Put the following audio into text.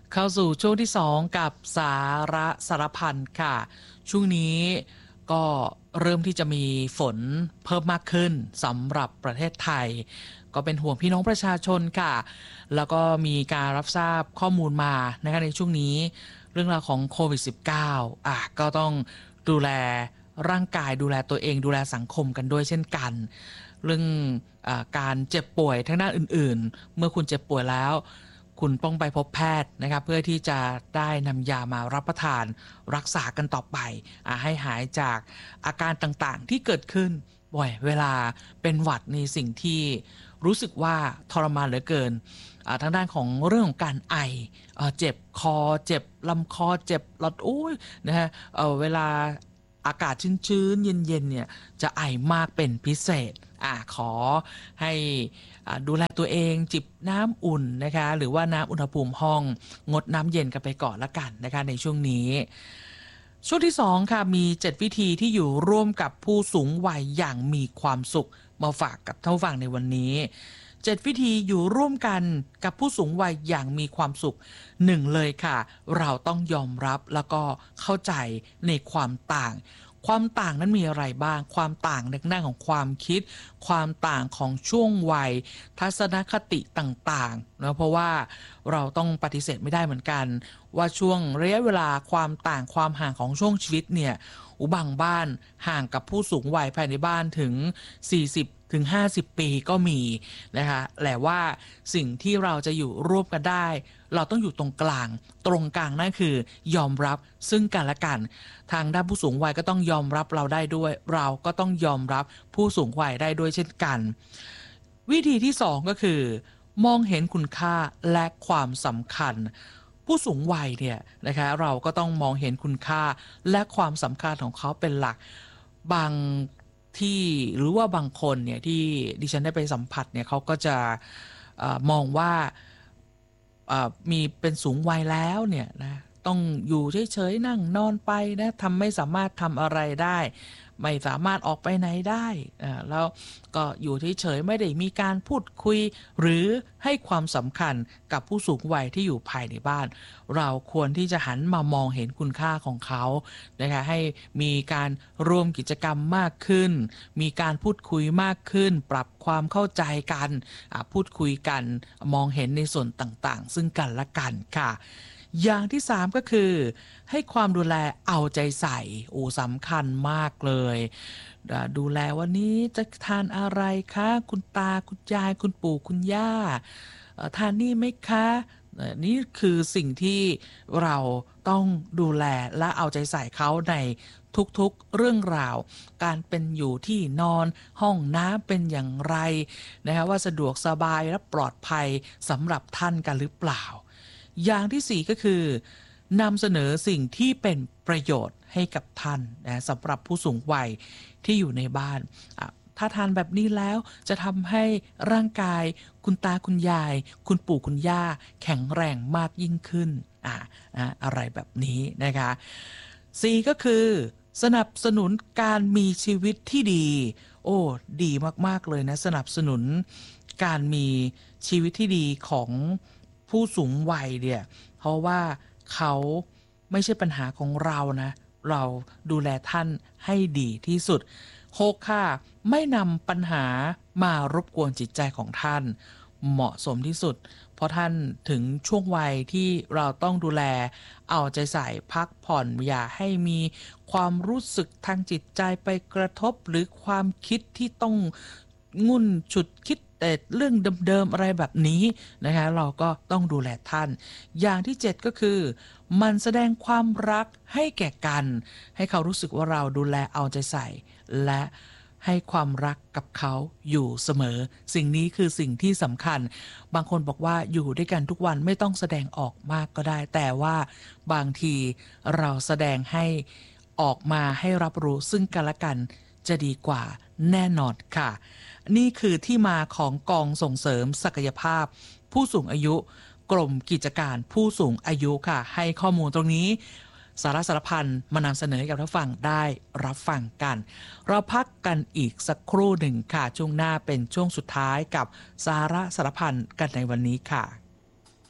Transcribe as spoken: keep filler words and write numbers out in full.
เข้าสู่ช่วงที่สองกับสาระสารพันค่ะช่วงนี้ก็เริ่มที่จะมีฝนเพิ่มมากขึ้นสำหรับประเทศไทยก็เป็นห่วงพี่น้องประชาชนค่ะแล้วก็มีการรับทราบข้อมูลมานะคะในช่วงนี้เรื่องราวของโควิด สิบเก้า อ่ะก็ต้องดูแลร่างกายดูแลตัวเองดูแลสังคมกันด้วยเช่นกันเรื่องอาการเจ็บป่วยทั้งด้านอื่นๆเมื่อคุณเจ็บป่วยแล้วคุณต้องไปพบแพทย์นะครับเพื่อที่จะได้นำยามารับประทานรักษากันต่อไปอ่ะให้หายจากอาการต่างๆที่เกิดขึ้นบ่อยเวลาเป็นหวัดในสิ่งที่รู้สึกว่าทรมานเหลือเกินทางด้านของเรื่องของการไอเจ็บคอเจ็บลำคอเจ็บหลอดอุ้ยนะฮะเเวลาอากาศชื้นๆเย็นๆเนี่ยจะไอมากเป็นพิเศษอ่ะขอให้ดูแลตัวเองจิบน้ำอุ่นนะคะหรือว่าน้ำอุณหภูมิห้องงดน้ำเย็นกันไปก่อนละกันนะคะในช่วงนี้ช่วงที่สองค่ะมีเจ็ดวิธีที่อยู่ร่วมกับผู้สูงวัยอย่างมีความสุขมาฝากกับท่านผู้ฟังในวันนี้เจ็ดวิธีอยู่ร่วมกันกับผู้สูงวัยอย่างมีความสุขหนึ่งเลยค่ะเราต้องยอมรับแล้วก็เข้าใจในความต่างความต่างนั้นมีอะไรบ้างความต่างในด้านของความคิดความต่างของช่วงวัยทัศนคติต่างๆนะเพราะว่าเราต้องปฏิเสธไม่ได้เหมือนกันว่าช่วงระยะเวลาความต่างความห่างของช่วงชีวิตเนี่ยอุบางบ้านห่างกับผู้สูงวัยภายในบ้านถึงสี่สิบถึงห้าสิบปีก็มีนะคะแต่ว่าสิ่งที่เราจะอยู่ร่วมกันได้เราต้องอยู่ตรงกลางตรงกลางนั่นคือยอมรับซึ่งกันและกันทางด้านผู้สูงวัยก็ต้องยอมรับเราได้ด้วยเราก็ต้องยอมรับผู้สูงวัยได้ด้วยเช่นกันวิธีที่สองก็คือมองเห็นคุณค่าและความสำคัญผู้สูงวัยเนี่ยนะคะเราก็ต้องมองเห็นคุณค่าและความสำคัญของเขาเป็นหลักบางที่หรือว่าบางคนเนี่ยที่ดิฉันได้ไปสัมผัสเนี่ยเขาก็จะเอ่อมองว่าเอ่อมีเป็นสูงวัยแล้วเนี่ยนะต้องอยู่เฉยๆนั่งนอนไปนะทำไม่สามารถทำอะไรได้ไม่สามารถออกไปไหนได้อ่าแล้วก็อยู่เฉยๆไม่ได้มีการพูดคุยหรือให้ความสำคัญกับผู้สูงวัยที่อยู่ภายในบ้านเราควรที่จะหันมามองเห็นคุณค่าของเขานะคะให้มีการร่วมกิจกรรมมากขึ้นมีการพูดคุยมากขึ้นปรับความเข้าใจกันพูดคุยกันมองเห็นในส่วนต่างๆซึ่งกันและกันค่ะอย่างที่สามก็คือให้ความดูแลเอาใจใส่โอ้สำคัญมากเลยดูแลวันนี้จะทานอะไรคะคุณตาคุณยายคุณปู่คุณย่าทานนี่ไหมคะนี่คือสิ่งที่เราต้องดูแลและเอาใจใส่เขาในทุกๆเรื่องราวการเป็นอยู่ที่นอนห้องน้ำเป็นอย่างไรนะคะว่าสะดวกสบายและปลอดภัยสำหรับท่านกันหรือเปล่าอย่างที่สี่ก็คือนำเสนอสิ่งที่เป็นประโยชน์ให้กับท่านนะสำหรับผู้สูงวัยที่อยู่ในบ้านถ้าทานแบบนี้แล้วจะทำให้ร่างกายคุณตาคุณยายคุณปู่คุณย่าแข็งแรงมากยิ่งขึ้นอ่ะนะอะไรแบบนี้นะคะสี่ก็คือสนับสนุนการมีชีวิตที่ดีโอ้ดีมากๆเลยนะสนับสนุนการมีชีวิตที่ดีของผู้สูงวัยเนี่ยเพราะว่าเขาไม่ใช่ปัญหาของเรานะเราดูแลท่านให้ดีที่สุดหกค่ะไม่นำปัญหามารบกวนจิตใจของท่านเหมาะสมที่สุดเพราะท่านถึงช่วงวัยที่เราต้องดูแลเอาใจใส่พักผ่อนอย่าให้มีความรู้สึกทางจิตใจไปกระทบหรือความคิดที่ต้องงุ่นฉุดคิดแต่เรื่องเดิมๆอะไรแบบนี้นะคะเราก็ต้องดูแลท่านอย่างที่เจ็ดก็คือมันแสดงความรักให้แก่กันให้เขารู้สึกว่าเราดูแลเอาใจใส่และให้ความรักกับเขาอยู่เสมอสิ่งนี้คือสิ่งที่สำคัญบางคนบอกว่าอยู่ด้วยกันทุกวันไม่ต้องแสดงออกมากก็ได้แต่ว่าบางทีเราแสดงให้ออกมาให้รับรู้ซึ่งกันและกันจะดีกว่าแน่นอนค่ะนี่คือที่มาของกองส่งเสริมศักยภาพผู้สูงอายุกรมกิจการผู้สูงอายุค่ะให้ข้อมูลตรงนี้สาระสารพันมานำเสนอให้กับท่านฟังได้รับฟังกันเราพักกันอีกสักครู่หนึ่งค่ะช่วงหน้าเป็นช่วงสุดท้ายกับสาระสารพันกันในวันนี้ค่ะ